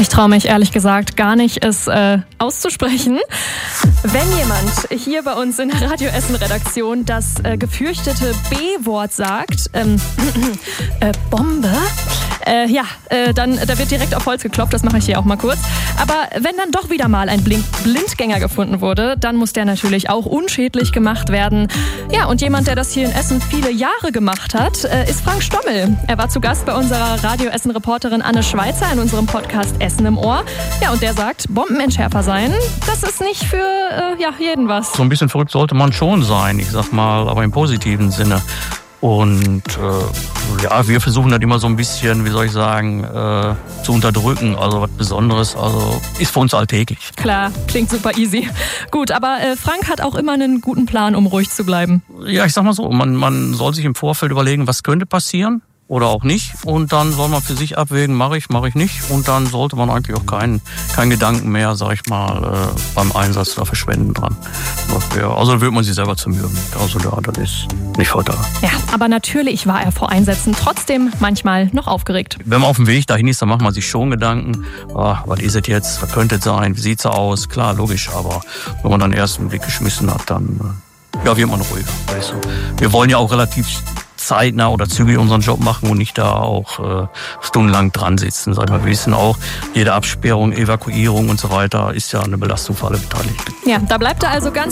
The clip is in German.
Ich traue mich ehrlich gesagt gar nicht, es auszusprechen. Wenn jemand hier bei uns in der Radio Essen Redaktion das gefürchtete B-Wort sagt, Bombe, dann da wird direkt auf Holz geklopft, das mache ich hier auch mal kurz. Aber wenn dann doch wieder mal ein Blindgänger gefunden wurde, dann muss der natürlich auch unschädlich gemacht werden. Ja, und jemand, der das hier in Essen viele Jahre gemacht hat, ist Frank Stommel. Er war zu Gast bei unserer Radio Essen Reporterin Anne Schweizer in unserem Podcast Essen im Ohr. Ja, und der sagt, Bombenentschärfer sein, das ist nicht für jeden was. So ein bisschen verrückt sollte man schon sein, ich sag mal, aber im positiven Sinne. Und wir versuchen das immer so ein bisschen, zu unterdrücken. Also was Besonderes, also ist für uns alltäglich. Klar, klingt super easy. Gut, aber Frank hat auch immer einen guten Plan, um ruhig zu bleiben. Ja, ich sag mal so, man soll sich im Vorfeld überlegen, was könnte passieren oder auch nicht. Und dann soll man für sich abwägen, mache ich nicht. Und dann sollte man eigentlich auch keinen Gedanken mehr, beim Einsatz da verschwenden dran. Also da wird man sich selber zu Mühe mit. Also das ist nicht fatal. Ja, aber natürlich war er vor Einsätzen trotzdem manchmal noch aufgeregt. Wenn man auf dem Weg dahin ist, dann macht man sich schon Gedanken, was ist es jetzt, was könnte es sein, wie sieht es aus? Klar, logisch, aber wenn man dann erst einen Blick geschmissen hat, dann wird man ruhiger. Weißt du. Wir wollen ja auch relativ zeitnah oder zügig unseren Job machen und nicht da auch stundenlang dran sitzen. Wir wissen auch, jede Absperrung, Evakuierung und so weiter ist ja eine Belastung für alle Beteiligten. Ja, da bleibt er also ganz